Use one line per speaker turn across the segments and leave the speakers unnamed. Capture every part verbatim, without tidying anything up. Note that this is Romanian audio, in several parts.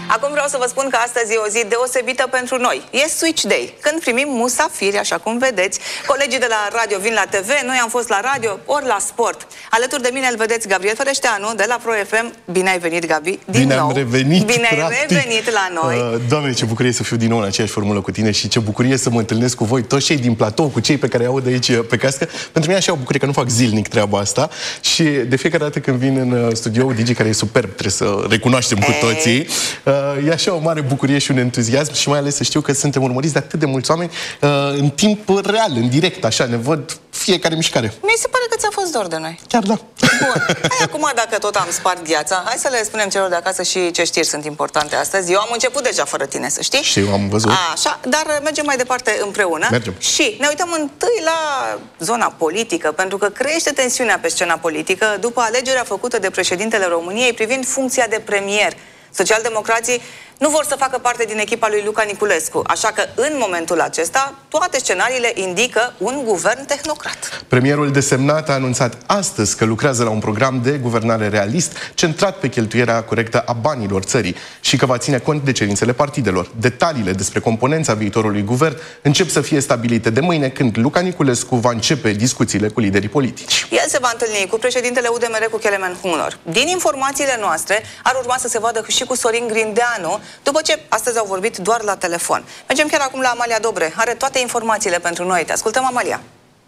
Acum vreau să vă spun că astăzi e o zi deosebită pentru noi. E Switch Day, când primim musafiri, așa cum vedeți. Colegii de la radio vin la T V, noi am fost la radio, ori la sport. Alături de mine îl vedeți Gabriel Fărășteanu, de la Pro F M. Bine ai venit, Gabi, din
Bine
nou.
am revenit,
Bine ai
practic.
revenit la noi.
Uh, Doamne, ce bucurie să fiu din nou în aceeași formulă cu tine și ce bucurie să mă întâlnesc cu voi, toți cei din platou, cu cei pe care îi aud aici pe cască. Pentru mine așa o bucurie că nu fac zilnic treaba asta și de fiecare dată când vin în studio, Digi, care e superb, trebuie să recunoaștem cu toții, uh, e așa o mare bucurie și un entuziasm și mai ales să știu că suntem urmăriți de atât de mulți oameni uh, în timp real, în direct, așa, ne văd fiecare mișcare.
Mi se pare că ți-a fost dor de noi.
Chiar da.
Bun. Hai acum, dacă tot am spart gheața, hai să le spunem celor de acasă și ce știri sunt importante astăzi. Eu am început deja fără tine, să știi.
Și eu am văzut.
A, așa, dar mergem mai departe împreună.
Mergem.
Și ne uităm întâi la zona politică, pentru că crește tensiunea pe scena politică după alegerea făcută de președintele României privind funcția de premier. Socialdemocrații nu vor să facă parte din echipa lui Luca Niculescu, așa că în momentul acesta toate scenariile indică un guvern tehnocrat.
Premierul desemnat a anunțat astăzi că lucrează la un program de guvernare realist, centrat pe cheltuirea corectă a banilor țării și că va ține cont de cerințele partidelor. Detaliile despre componența viitorului guvern încep să fie stabilite de mâine, când Luca Niculescu va începe discuțiile cu liderii politici.
El se va întâlni cu președintele U D M R, cu Kelemen Hunor. Din informațiile noastre, ar urma să se vadă și cu Sorin Grindeanu, după ce astăzi au vorbit doar la telefon. Mergem chiar acum la Amalia Dobre. Are toate informațiile pentru noi. Te ascultăm, Amalia.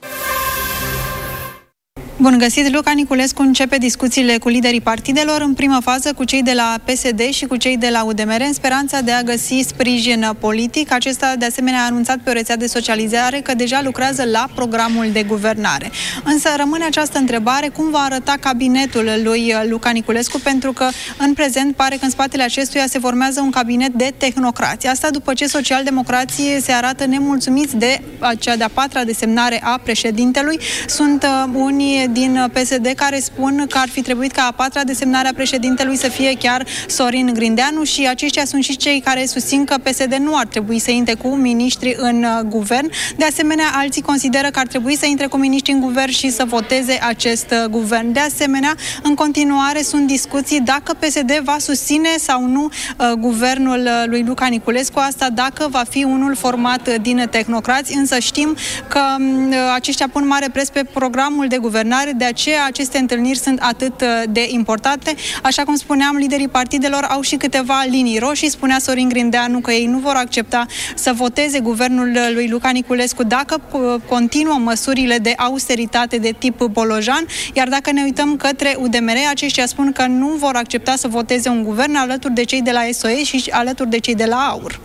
Bun găsit! Luca Niculescu începe discuțiile cu liderii partidelor, în primă fază cu cei de la P S D și cu cei de la U D M R, în speranța de a găsi sprijin politic. Acesta, de asemenea, a anunțat pe o rețea de socializare că deja lucrează la programul de guvernare. Însă rămâne această întrebare: cum va arăta cabinetul lui Luca Niculescu? Pentru că, în prezent, pare că în spatele acestuia se formează un cabinet de tehnocrați. Asta după ce socialdemocrații se arată nemulțumiți de cea de-a patra desemnare a președintelui. Sunt uh, unii din P S D care spun că ar fi trebuit ca a patra desemnare a președintelui să fie chiar Sorin Grindeanu și aceștia sunt și cei care susțin că P S D nu ar trebui să intre cu miniștri în uh, guvern. De asemenea, alții consideră că ar trebui să intre cu miniștri în guvern și să voteze acest uh, guvern. De asemenea, în continuare sunt discuții dacă P S D va susține sau nu uh, guvernul uh, lui Luca Niculescu, asta dacă va fi unul format uh, din tehnocrați, însă știm că uh, aceștia pun mare preț pe programul de guvernare. De aceea aceste întâlniri sunt atât de importante. Așa cum spuneam, liderii partidelor au și câteva linii roșii. Spunea Sorin Grindeanu că ei nu vor accepta să voteze guvernul lui Luca Niculescu dacă continuă măsurile de austeritate de tip bolojan, iar dacă ne uităm către U D M R, aceștia spun că nu vor accepta să voteze un guvern alături de cei de la S O E și alături de cei de la AUR.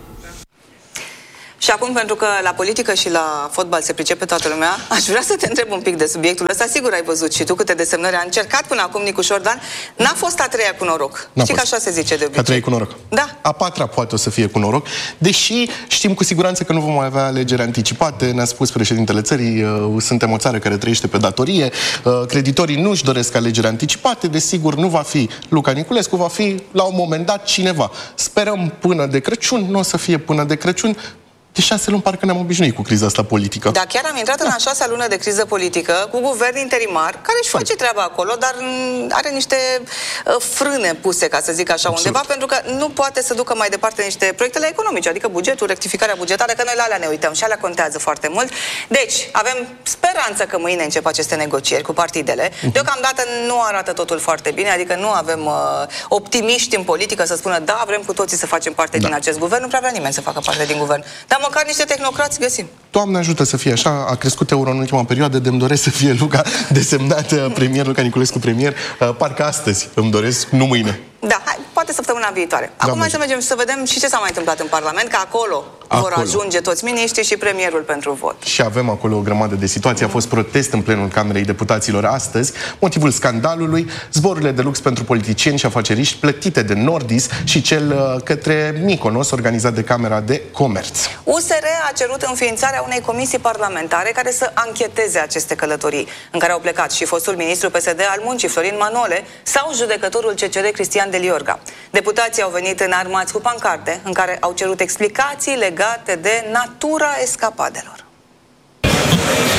Și acum, pentru că la politică și la fotbal se pricepe toată lumea, aș vrea să te întreb un pic de subiectul ăsta. Sigur ai văzut și tu câte desemnări a încercat până acum Nicu Șordan. N-a fost a treia cu noroc. Știi că așa se zice de obicei.
A treia cu noroc.
Da.
A patra poate o să fie cu noroc, deși știm cu siguranță că nu vom mai avea alegeri anticipate. Ne-a spus președintele țării, uh, suntem o țară care trăiește pe datorie, uh, creditorii nu își doresc alegeri anticipate, desigur nu va fi Luca Niculescu, va fi la un moment dat cineva. Sperăm până de Crăciun, nu o să fie până de Crăciun. De șase luni parcă ne-am obișnuit cu criza asta politică.
Da, chiar am intrat da. în a șasea lună de criză politică, cu guvern interimar, care își face treaba acolo, dar are niște uh, frâne puse, ca să zic așa, Absolut. undeva, pentru că nu poate să ducă mai departe niște proiectele economice, adică bugetul, rectificarea bugetară, că noi la alea ne uităm și alea contează foarte mult. Deci, avem speranță că mâine încep aceste negocieri cu partidele. Uh-huh. Deocamdată nu arată totul foarte bine, adică nu avem uh, optimiști în politică să spună, da, vrem cu toții să facem parte da. din acest guvern, nu prea vrea nimeni să facă parte din guvern. Dar măcar niște tehnocrați găsim.
Doamne ajută să fie așa, a crescut euro în ultima perioadă, de-mi doresc să fie Luca desemnat premier, Luca Niculescu premier, parcă astăzi îmi doresc, nu mâine.
Da, hai, poate săptămâna viitoare. Acum Doamne. hai să mergem și să vedem și ce s-a mai întâmplat în Parlament, că acolo, acolo vor ajunge toți miniștrii și premierul pentru vot.
Și avem acolo o grămadă de situații. A fost protest în plenul Camerei Deputaților astăzi. Motivul scandalului: zborurile de lux pentru politicieni și afaceriști plătite de Nordis și cel uh, către Mykonos, organizat de Camera de Comerț.
U S R a cerut înființarea unei comisii parlamentare care să ancheteze aceste călătorii, în care au plecat și fostul ministru P S D al Muncii, Florin Manole, sau judecătorul C C R, Cristian Deliorga. Deputații au venit înarmați cu pancarte în care au cerut explicații legate de natura escapadelor.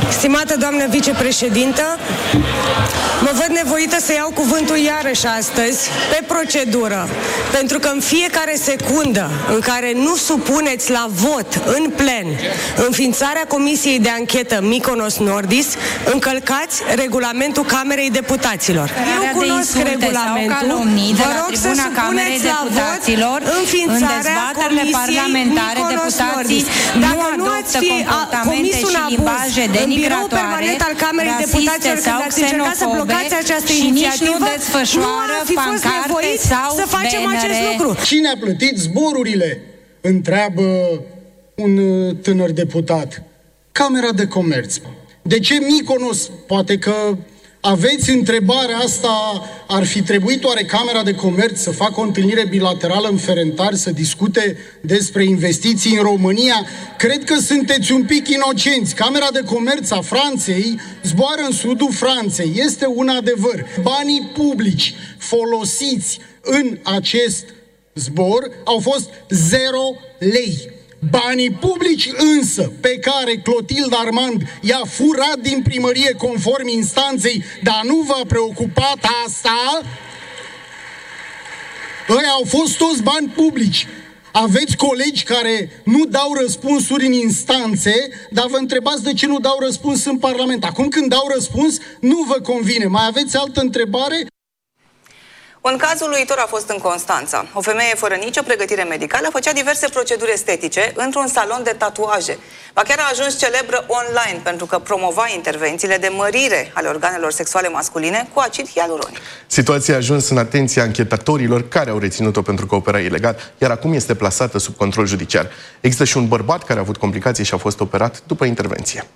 Stimată doamnă vicepreședintă, mă văd nevoită să iau cuvântul iarăși astăzi pe procedură, pentru că în fiecare secundă în care nu supuneți la vot în plen înființarea Comisiei de Anchetă Mykonos Nordis, încălcați regulamentul Camerei Deputaților. Eu cunosc regulamentul, vă rog să supuneți la vot înființarea Comisiei Mykonos Nordis. Dacă nu ați fi comis un abuz în birou permanent al Camerei Deputaților când ați încercat să blocați această inițiativă, nu ar fi fost nevoit să facem acest lucru.
Cine a plătit zborurile? Întreabă un tânăr deputat. Camera de Comerț. De ce Mykonos? Poate că aveți întrebarea asta, ar fi trebuit oare Camera de Comerț să facă o întâlnire bilaterală în Ferentari, să discute despre investiții în România? Cred că sunteți un pic inocenți. Camera de Comerț a Franței zboară în sudul Franței. Este un adevăr. Banii publici folosiți în acest zbor au fost zero lei. Banii publici însă, pe care Clotilde Armand i-a furat din primărie conform instanței, dar nu v-a preocupat asta, ăia au fost toți bani publici. Aveți colegi care nu dau răspunsuri în instanțe, dar vă întrebați de ce nu dau răspuns în Parlament. Acum când dau răspuns, nu vă convine. Mai aveți altă întrebare?
Un caz uluitor a fost în Constanța. O femeie fără nicio pregătire medicală făcea diverse proceduri estetice într-un salon de tatuaje. Ba chiar a ajuns celebră online pentru că promova intervențiile de mărire ale organelor sexuale masculine cu acid hialuronic.
Situația a ajuns în atenția anchetatorilor care au reținut-o pentru că opera ilegal, iar acum este plasată sub control judiciar. Există și un bărbat care a avut complicații și a fost operat după intervenție.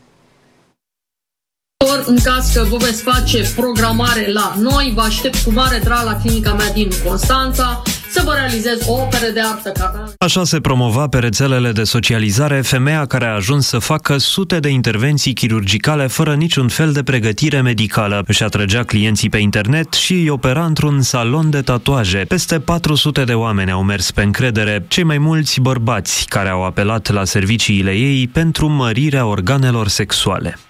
În caz că vă veți face programare la noi, vă aștept cu mare drag la clinica mea din Constanța să vă realizez o operă de artă.
Așa se promova pe rețelele de socializare femeia care a ajuns să facă sute de intervenții chirurgicale fără niciun fel de pregătire medicală. Își atrăgea clienții pe internet și îi opera într-un salon de tatuaje. Peste patru sute de oameni au mers pe încredere, cei mai mulți bărbați care au apelat la serviciile ei pentru mărirea organelor sexuale.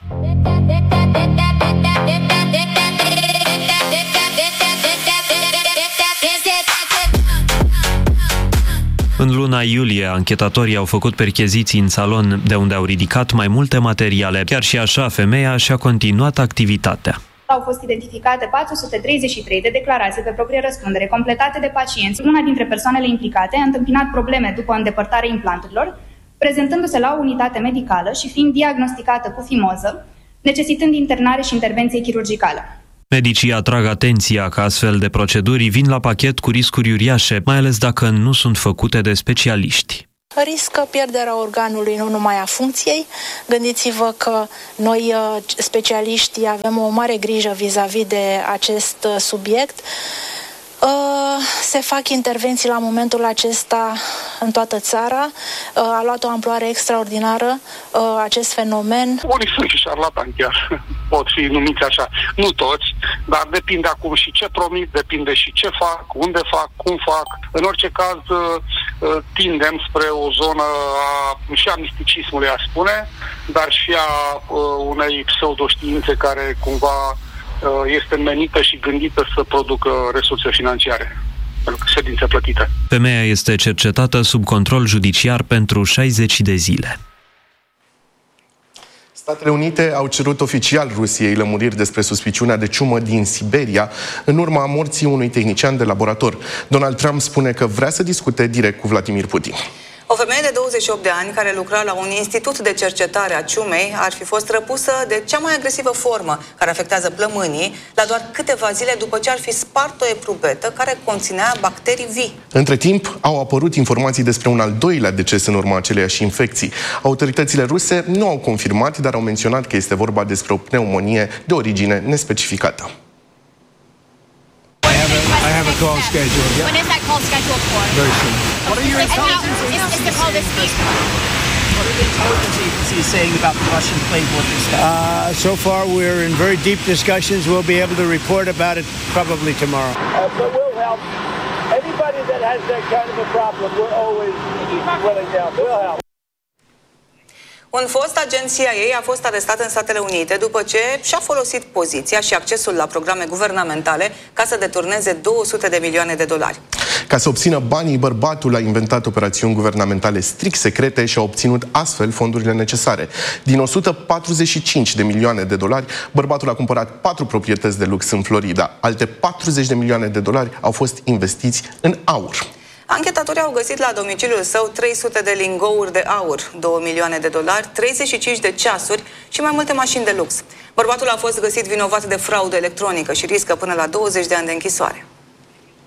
În luna iulie, anchetatorii au făcut percheziții în salon, de unde au ridicat mai multe materiale. Chiar și așa, femeia și-a continuat activitatea.
Au fost identificate patru sute treizeci și trei de declarații pe proprie răspundere, completate de pacienți. Una dintre persoanele implicate a întâmpinat probleme după îndepărtarea implanturilor, prezentându-se la o unitate medicală și fiind diagnosticată cu fimoză, necesitând internare și intervenție chirurgicală.
Medicii atrag atenția că astfel de proceduri vin la pachet cu riscuri uriașe, mai ales dacă nu sunt făcute de specialiști.
Riscă pierderea organului, nu numai a funcției. Gândiți-vă că noi, specialiștii, avem o mare grijă vis-a-vis de acest subiect. Se fac intervenții la momentul acesta în toată țara. A luat o amploare extraordinară acest fenomen.
Unii sunt și șarlatani chiar, pot fi numiți așa. Nu toți, dar depinde acum și ce promit, depinde și ce fac, unde fac, cum fac. În orice caz tindem spre o zonă a, și a misticismului, aș spune, dar și a unei pseudoștiințe care cumva este menită și gândită să producă resurse financiare, pentru că ședințe plătite.
Femeia este cercetată sub control judiciar pentru șaizeci de zile.
Statele Unite au cerut oficial Rusiei lămuriri despre suspiciunea de ciumă din Siberia în urma morții unui tehnician de laborator. Donald Trump spune că vrea să discute direct cu Vladimir Putin.
O femeie de douăzeci și opt de ani care lucra la un institut de cercetare a ciumei ar fi fost răpusă de cea mai agresivă formă care afectează plămânii la doar câteva zile după ce ar fi spart o eprubetă care conținea bacterii vii.
Între timp, au apărut informații despre un al doilea deces în urma aceleiași infecții. Autoritățile ruse nu au confirmat, dar au menționat că este vorba despre o pneumonie de origine nespecificată.
I have a call scheduled. Yeah.
When is that call scheduled for?
Very soon. What are your intelligence
agencies? Is, is the call this week?
What are the intelligence agencies saying about the Russian playbook and stuff? Uh, so far, we're in very deep discussions. We'll be able to report about it probably tomorrow.
Uh, but we'll help. Anybody that has that kind of a problem, we're always willing to help. We'll help.
Un fost agent C I A a fost arestat în Statele Unite după ce și-a folosit poziția și accesul la programe guvernamentale ca să deturneze două sute de milioane de dolari.
Ca să obțină banii, bărbatul a inventat operațiuni guvernamentale strict secrete și a obținut astfel fondurile necesare. Din o sută patruzeci și cinci de milioane de dolari, bărbatul a cumpărat patru proprietăți de lux în Florida. Alte patruzeci de milioane de dolari au fost investiți în aur.
Anchetatorii au găsit la domiciliul său trei sute de lingouri de aur, două milioane de dolari, treizeci și cinci de ceasuri și mai multe mașini de lux. Bărbatul a fost găsit vinovat de fraudă electronică și riscă până la douăzeci de ani de închisoare.